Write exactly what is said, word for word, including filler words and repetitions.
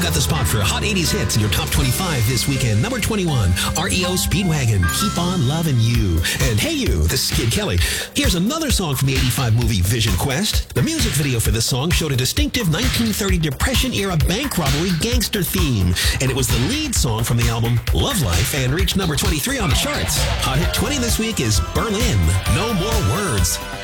got the spot for Hot eighties hits in your top twenty-five this weekend. Number twenty-one, R E O Speedwagon, Keep On Loving You. And Hey You, this is Kid Kelly. Here's another song from the eighty-five movie Vision Quest. The music video for this song showed a distinctive nineteen thirty Depression-era bank robbery gangster theme. And it was the lead song from the album Love Life and reached number twenty-three on the charts. Hot Hit twenty this week is Berlin, No More Words.